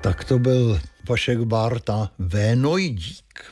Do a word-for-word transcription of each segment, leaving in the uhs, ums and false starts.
Tak to byl Vašek Bárta, Vénojdík.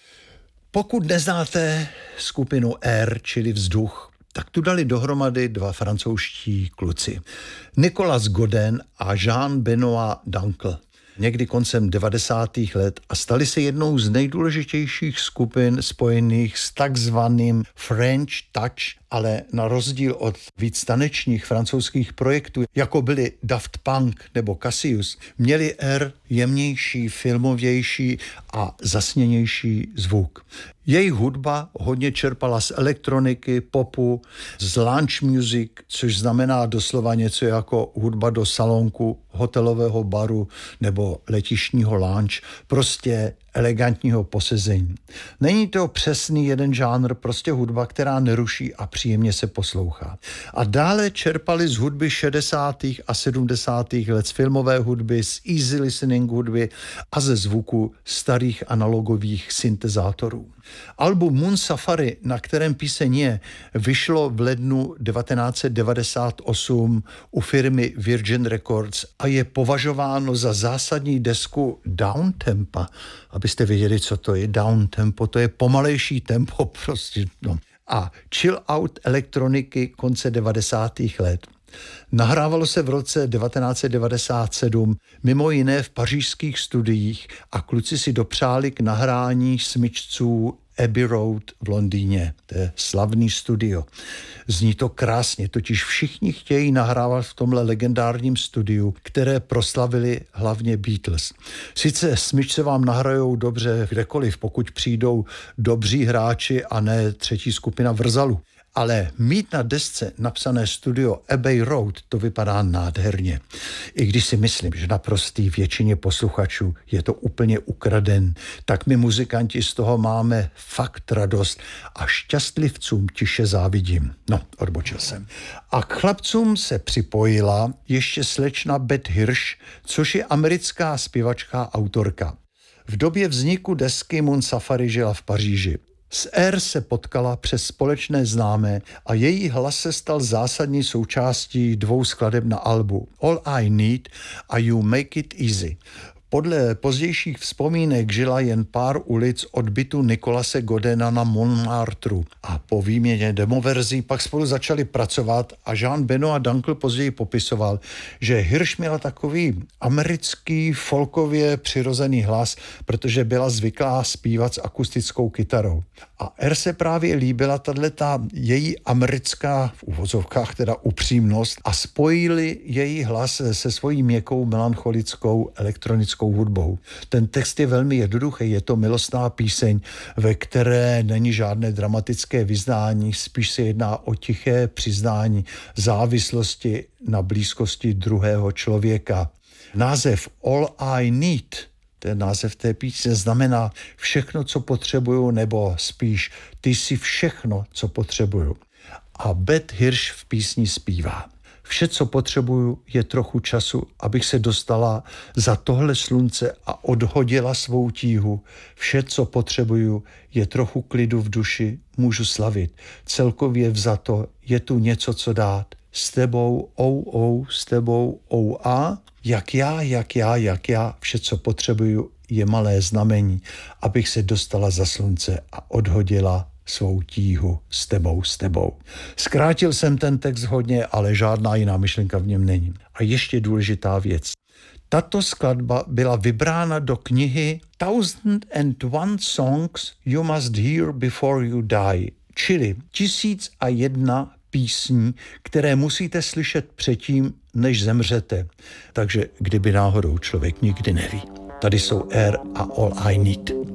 Pokud neznáte skupinu Air, čili Vzduch, tak tu dali dohromady dva francouzští kluci. Nicolas Godin a Jean-Benoît Dankl. Někdy koncem devadesátých let a stali se jednou z nejdůležitějších skupin spojených s takzvaným French Touch, ale na rozdíl od víc tanečních francouzských projektů, jako byly Daft Punk nebo Cassius, měli Air jemnější, filmovější a zasněnější zvuk. Jejich hudba hodně čerpala z elektroniky, popu, z lounge music, což znamená doslova něco jako hudba do salonku, hotelového baru nebo letištního lounge, prostě elegantního posezení. Není to přesný jeden žánr, prostě hudba, která neruší a příjemně se poslouchá. A dále čerpali z hudby šedesátých a sedmdesátých let, z filmové hudby, z easy listening hudby a ze zvuku starých analogových syntezátorů. Album Moon Safari, na kterém píseň je, vyšlo v lednu devatenáct set devadesát osm u firmy Virgin Records a je považováno za zásadní desku downtempa. Abyste věděli, co to je downtempo, to je pomalejší tempo prostě. No. A chill out elektroniky konce devadesátých let. Nahrávalo se v roce devatenáct set devadesát sedm mimo jiné v pařížských studiích a kluci si dopřáli k nahrání smyčců Abbey Road v Londýně. To je slavný studio. Zní to krásně, totiž všichni chtějí nahrávat v tomhle legendárním studiu, které proslavili hlavně Beatles. Sice smyčce vám nahrajou dobře kdekoliv, pokud přijdou dobří hráči a ne třetí skupina Vrzalu. Ale mít na desce napsané studio Abbey Road, to vypadá nádherně. I když si myslím, že naprostý většině posluchačů je to úplně ukraden, tak my muzikanti z toho máme fakt radost a šťastlivcům tiše závidím. No, odbočil jsem. A k chlapcům se připojila ještě slečna Beth Hirsch, což je americká zpěvačka a autorka. V době vzniku desky Moon Safari žila v Paříži. S Air se potkala přes společné známé a její hlas se stal zásadní součástí dvou skladeb na albu All I Need a You Make It Easy. Podle pozdějších vzpomínek žila jen pár ulic od bytu Nicolase Godina na Montmartre a po výměně demoverzí pak spolu začali pracovat a Jean-Benoît Dankl později popisoval, že Hirsch měla takový americký folkově přirozený hlas, protože byla zvyklá zpívat s akustickou kytarou. A R se právě líbila tato její americká, v uvozovkách teda upřímnost, a spojili její hlas se svojí měkkou melancholickou elektronickou hudbou. Ten text je velmi jednoduchý, je to milostná píseň, ve které není žádné dramatické vyznání, spíš se jedná o tiché přiznání závislosti na blízkosti druhého člověka. Název All I Need, ten název té písně, znamená všechno, co potřebuju, nebo spíš ty jsi všechno, co potřebuju. A Beth Hirsch v písni zpívá: vše, co potřebuju, je trochu času, abych se dostala za tohle slunce a odhodila svou tíhu. Vše, co potřebuju, je trochu klidu v duši, můžu slavit. Celkově vzato je tu něco, co dát. S tebou, ou, ou, s tebou, ou a. Jak já, jak já, jak já, vše, co potřebuju, je malé znamení, abych se dostala za slunce a odhodila svou tíhu s tebou, s tebou. Zkrátil jsem ten text hodně, ale žádná jiná myšlenka v něm není. A ještě důležitá věc. Tato skladba byla vybrána do knihy Thousand and One Songs You Must Hear Before You Die, čili tisíc a jedna písní, které musíte slyšet předtím, než zemřete. Takže kdyby náhodou člověk nikdy neví. Tady jsou Air a All I Need.